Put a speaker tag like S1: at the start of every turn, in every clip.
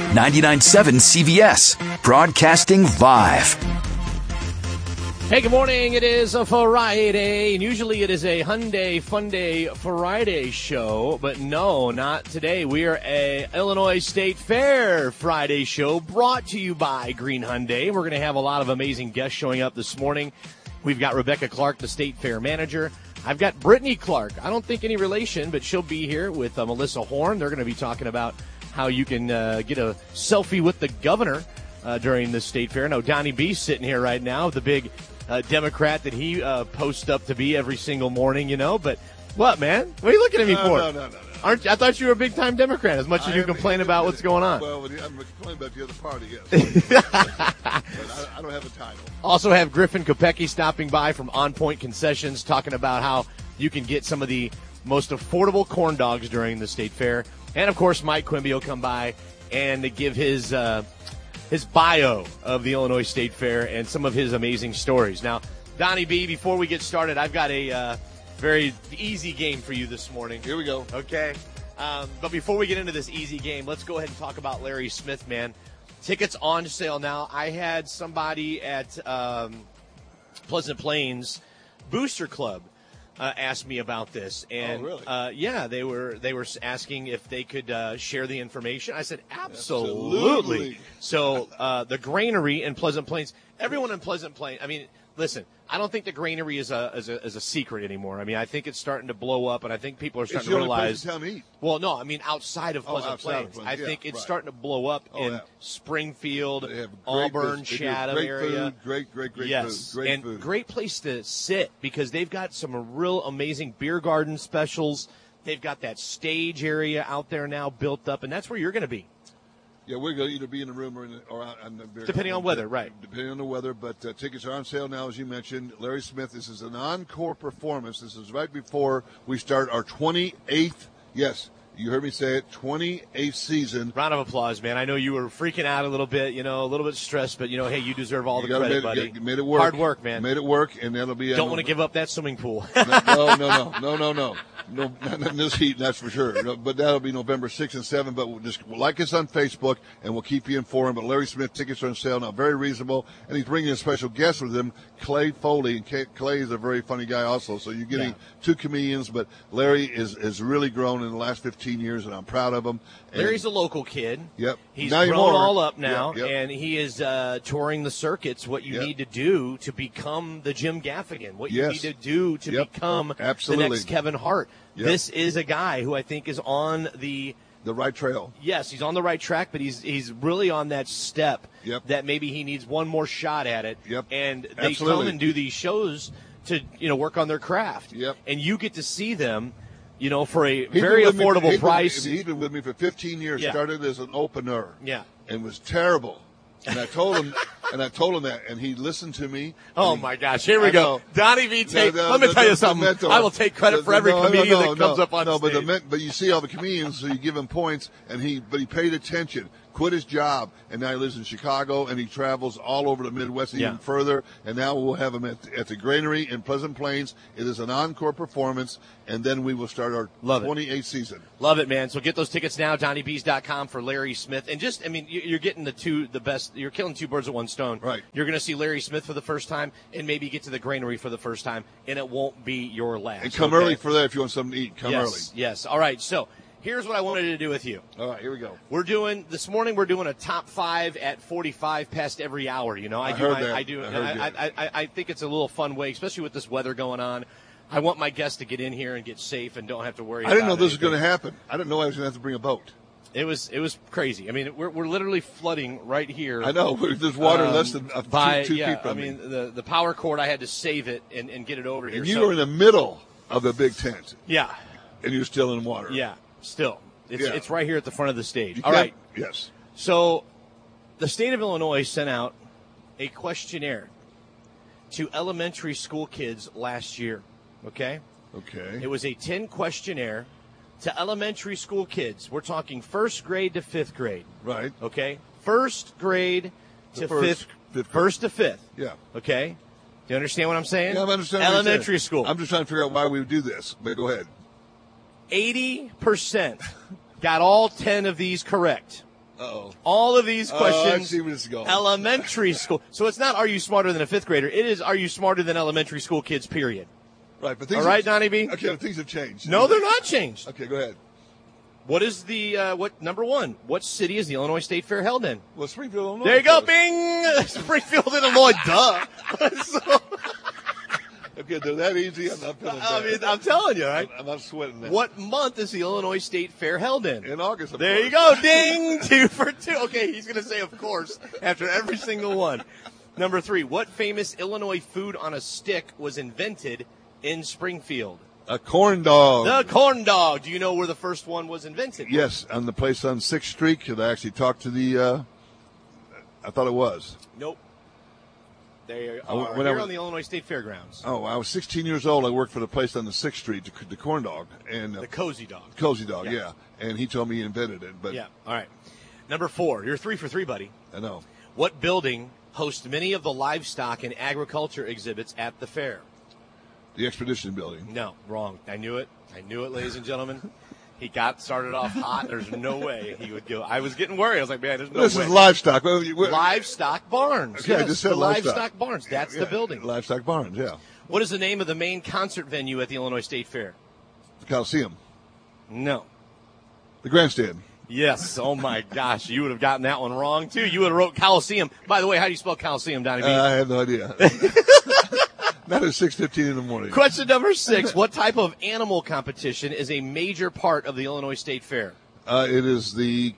S1: 99.7 CBS, broadcasting live.
S2: Hey, good morning. It is a Friday, and usually it is a Hyundai Fun Day Friday show, but no, not today. We are a Illinois State Fair Friday show brought to you by Green Hyundai. We're going to have a lot of amazing guests showing up this morning. We've got Rebecca Clark, the State Fair manager. I've got Brittany Clark. I don't think any relation, but she'll be here with Melissa Horn. They're going to be talking about how you can get a selfie with the governor during the State Fair. No, Donnie B's sitting here right now, the big Democrat that he posts up to be every single morning, you know. But what, man? What are you looking at me for?
S3: No.
S2: Aren't you? I thought you were a big-time Democrat, as much as you complain about what's going on.
S3: Well, I'm complaining about the other party, yes. But I don't have a title.
S2: Also have Griffin Kopecky stopping by from On Point Concessions, talking about how you can get some of the most affordable corn dogs during the State Fair. And, of course, Mike Quimby will come by and give his bio of the Illinois State Fair and some of his amazing stories. Now, Donnie B, before we get started, I've got a very easy game for you this morning.
S3: Here we go.
S2: Okay. But before we get into this easy game, let's go ahead and talk about Larry Smith, man. Tickets on sale now. I had somebody at Pleasant Plains Booster Club asked me about this, and
S3: really?
S2: they were asking if they could share the information. I said absolutely. So the Granary in Pleasant Plains, everyone in Pleasant Plains. I mean, listen, I don't think the Granary is a secret anymore. I mean, I think it's starting to blow up, and I think people are starting to realize.
S3: It's the only place in town to eat.
S2: Well, no, I mean outside of Pleasant Plains. I think it's starting to blow up in Springfield, Auburn, Chatham area.
S3: Great
S2: yes,
S3: food.
S2: And
S3: food.
S2: Great place to sit because they've got some real amazing beer garden specials. They've got that stage area out there now built up, and that's where you're going to be.
S3: Yeah, we're going to either be in the room or out on the beer
S2: depending on weather, right?
S3: Depending on the weather, but tickets are on sale now, as you mentioned. Larry Smith, this is an encore performance. This is right before we start our 28th, yes, you heard me say it, 28th season.
S2: Round of applause, man. I know you were freaking out a little bit, a little bit stressed, but, hey, you deserve all the credit, buddy.
S3: You made it work.
S2: Hard work, man.
S3: Made it work, and that'll be.
S2: Don't want to give up that swimming pool.
S3: No. No, not in this heat, that's for sure. No, but that'll be November 6th and 7th. But we'll just like us on Facebook, and we'll keep you informed. But Larry Smith tickets are on sale now, very reasonable. And he's bringing a special guest with him, Clay Foley. And Clay is a very funny guy also. So you're getting two comedians, but Larry has really grown in the last 15 years, and I'm proud of him. And
S2: Larry's a local kid.
S3: Yep.
S2: He's grown all up now, and he is touring the circuits, what you need to do to become the Jim Gaffigan, what you need to do to become the next Kevin Hart. Yep. This is a guy who I think is on the
S3: right trail.
S2: Yes, he's on the right track, but he's really on that step that maybe he needs one more shot at it.
S3: Yep.
S2: And they come and do these shows to work on their craft.
S3: Yep.
S2: And you get to see them, for a very affordable price.
S3: He's been with me for 15 years. Started as an opener.
S2: Yeah.
S3: And was terrible. And I told him, that, and he listened to me.
S2: Oh my gosh! Here we go, Donnie V. Let me tell you something. I will take credit for every comedian that comes up on stage.
S3: But you see all the comedians, so you give him points, and he paid attention. Quit his job, and now he lives in Chicago, and he travels all over the Midwest even further. And now we'll have him at the Granary in Pleasant Plains. It is an encore performance, and then we will start our 28th season.
S2: Love it, man. So get those tickets now, DonnieBees.com for Larry Smith. And you're getting the best. You're killing two birds with one stone.
S3: Right.
S2: You're going to see Larry Smith for the first time, and maybe get to the Granary for the first time, and it won't be your last.
S3: And come early for that if you want something to eat. Come early.
S2: Yes. All right. So here's what I wanted to do with you.
S3: All right, here we go.
S2: This morning we're doing a top 5 at 45 past every hour. I think it's a little fun way, especially with this weather going on. I want my guests to get in here and get safe and don't have to worry about it.
S3: I didn't know this was going to happen. I didn't know I was going to have to bring a boat.
S2: It was crazy. I mean, we're literally flooding right here.
S3: I know. There's water less than 2 feet from me.
S2: I mean, the power cord, I had to save it and get it over here.
S3: And you were in the middle of the big tent.
S2: Yeah.
S3: And you're still in water.
S2: Yeah, still. It's right here at the front of the stage. All right.
S3: Yes.
S2: So the state of Illinois sent out a questionnaire to elementary school kids last year, okay?
S3: Okay.
S2: It was a 10 questionnaire to elementary school kids. We're talking first grade to fifth grade.
S3: Right.
S2: Okay? First grade to fifth. First to fifth.
S3: Yeah.
S2: Okay? Do you understand what I'm saying?
S3: Yeah, I'm understanding.
S2: Elementary school.
S3: I'm just trying to figure out why we would do this, but go ahead.
S2: 80% got all 10 of these correct.
S3: Uh-oh.
S2: All of these questions,
S3: I see where this is going.
S2: elementary school. So it's not, are you smarter than a fifth grader? It is, are you smarter than elementary school kids, period.
S3: Right, but things
S2: All right, Donnie B?
S3: Okay, but things have changed.
S2: No, they're not changed.
S3: Okay, go ahead.
S2: What is the, number one, what city is the Illinois State Fair held in?
S3: Well, Springfield, Illinois.
S2: There you go, bing! Springfield, Illinois, duh.
S3: Okay, they're that easy. I'm not feeling bad.
S2: I mean, I'm telling you, right?
S3: I'm not sweating that.
S2: What month is the Illinois State Fair held in?
S3: In August, of
S2: There
S3: course.
S2: you go, ding! 2 for 2. Okay, he's going to say, of course, after every single one. Number 3, what famous Illinois food on a stick was invented in Springfield?
S3: A corn dog.
S2: The corn dog. Do you know where the first one was invented?
S3: Yes, on the place on 6th Street. Could I actually talk to the, I thought it was.
S2: Nope. They are
S3: when I
S2: here
S3: was-
S2: on the Illinois State Fairgrounds.
S3: Oh, I was 16 years old. I worked for the place on the 6th Street, the corn dog. And
S2: The Cozy Dog.
S3: Cozy Dog,
S2: Yeah.
S3: yeah. And he told me he invented it. But
S2: Yeah, all right. Number 4, you're 3 for 3, buddy.
S3: I know.
S2: What building hosts many of the livestock and agriculture exhibits at the fair?
S3: The Expedition Building.
S2: No, wrong. I knew it, ladies and gentlemen. He got started off hot. There's no way he would go. I was getting worried. I was like, man, there's no
S3: This
S2: way.
S3: is livestock.
S2: Livestock Barns.
S3: Okay, I
S2: Yes,
S3: just said
S2: the
S3: livestock.
S2: Barns. That's the building.
S3: Livestock Barns, yeah.
S2: What is the name of the main concert venue at the Illinois State Fair?
S3: The Coliseum.
S2: No.
S3: The Grandstand.
S2: Yes. Oh, my gosh. You would have gotten that one wrong, too. You would have wrote Coliseum. By the way, how do you spell Coliseum, Donnie B?
S3: I have no idea. Not at 6:15 in the morning.
S2: Question number 6. What type of animal competition is a major part of the Illinois State Fair?
S3: It is the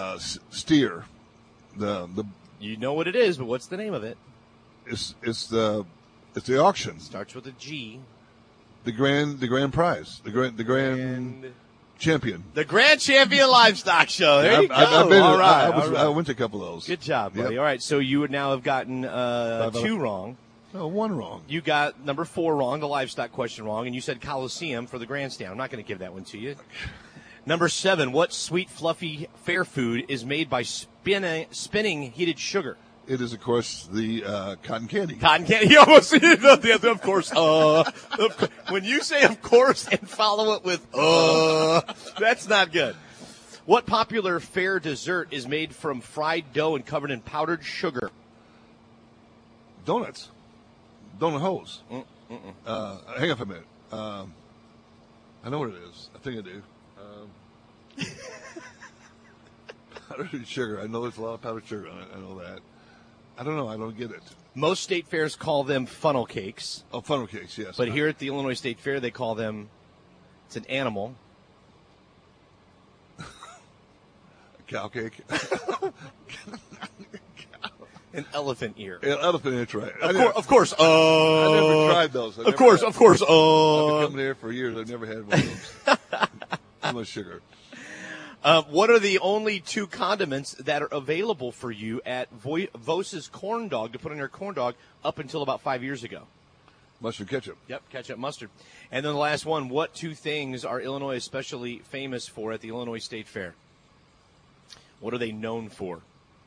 S3: steer. The
S2: You know what it is, but what's the name of it?
S3: it's the auction.
S2: Starts with a G.
S3: The grand prize. The grand
S2: And
S3: champion.
S2: the Grand Champion Livestock Show. There you go.
S3: I've been,
S2: All right.
S3: I went to a couple of those.
S2: Good job, buddy.
S3: Yep.
S2: All right, so you would now have gotten 2 wrong.
S3: No, one wrong.
S2: You got number 4 wrong, the livestock question wrong, and you said Coliseum for the grandstand. I'm not going to give that one to you. Number 7, what sweet, fluffy fair food is made by spinning heated sugar?
S3: It is, of course, the cotton candy.
S2: Cotton candy. You almost of course. When you say of course and follow it with that's not good. What popular fair dessert is made from fried dough and covered in powdered sugar?
S3: Donuts. Donut holes. Hang on for a minute. I know what it is. I think I do. Powdered sugar. I know there's a lot of powdered sugar on it. I know that. I don't know. I don't get it.
S2: Most state fairs call them funnel cakes,
S3: Oh, funnel cakes, yes.
S2: but here at the Illinois State Fair, they call them, it's an animal.
S3: Cow cake.
S2: An elephant ear.
S3: Elephant ear, right.
S2: Of course.
S3: I never tried those.
S2: Of course.
S3: I've been coming here for years. I've never had one of those. Too much sugar.
S2: What are the only 2 condiments that are available for you at Voss's Corn Dog to put on your corn dog up until about 5 years ago?
S3: Mustard ketchup.
S2: Yep, ketchup, mustard. And then the last one, what 2 things are Illinois especially famous for at the Illinois State Fair? What are they known for?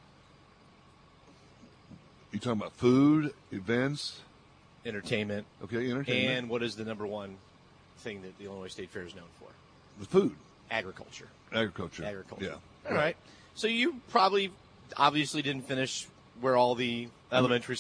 S3: You talking about food, events,
S2: Entertainment.
S3: okay, entertainment,
S2: And what is the number 1 thing that the Illinois State Fair is known for?
S3: the food,
S2: Agriculture.
S3: agriculture.
S2: Yeah. All right. So you obviously didn't finish where all the elementary